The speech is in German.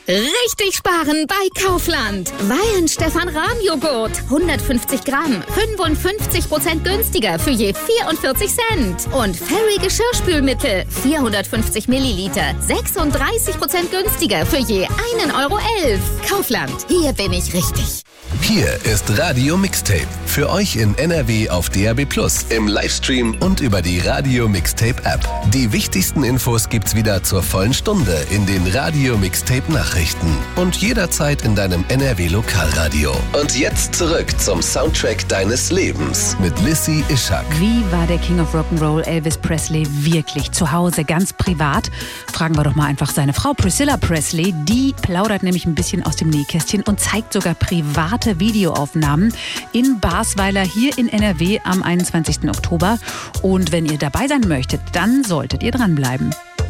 Richtig sparen bei Kaufland. Weihenstephan-Rahm-Joghurt. 150 Gramm. 55% günstiger für je 44 Cent. Und Fairy Geschirrspülmittel. 450 Milliliter. 36% günstiger für je 1,11 Euro. Kaufland. Hier bin ich richtig. Hier ist Radio Mixtape. Für euch in NRW auf DAB+, im Livestream und über die Radio Mixtape App. Die wichtigsten Infos gibt's wieder zur vollen Stunde in den Radio Mixtape Nachrichten und jederzeit in deinem NRW Lokalradio. Und jetzt zurück zum Soundtrack deines Lebens mit Lissy Ischak. Wie war der King of Rock'n'Roll Elvis Presley wirklich zu Hause, ganz privat? Fragen wir doch mal einfach seine Frau Priscilla Presley. Die plaudert nämlich ein bisschen aus dem Nähkästchen und zeigt sogar private Videoaufnahmen in Basweiler hier in NRW am 21. Oktober. Und wenn ihr dabei sein möchtet, dann solltet ihr dranbleiben.